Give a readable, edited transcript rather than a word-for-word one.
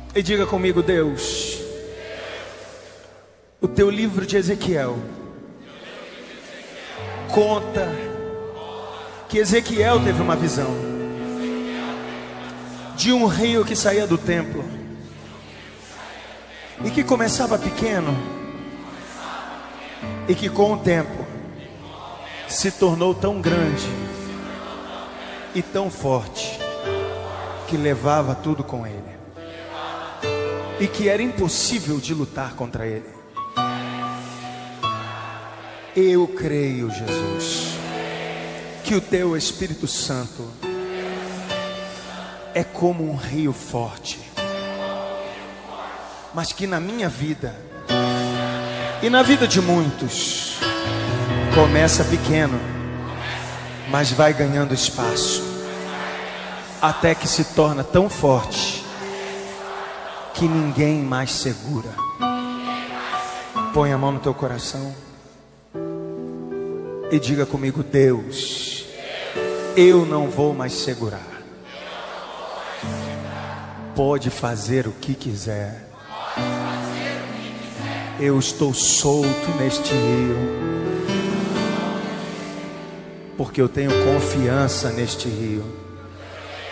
E diga comigo: Deus, o teu livro de Ezequiel conta que Ezequiel teve uma visão de um rio que saía do templo e que começava pequeno e que com o tempo se tornou tão grande e tão forte que levava tudo com ele, e que era impossível de lutar contra ele. Eu creio, Jesus, que o teu Espírito Santo é como um rio forte, mas que na minha vida e na vida de muitos começa pequeno, mas vai ganhando espaço, até que se torna tão forte que ninguém mais segura. Põe a mão no teu coração e diga comigo: Deus, eu não vou mais segurar. Pode fazer o que quiser. Eu estou solto neste rio, porque eu tenho confiança neste rio.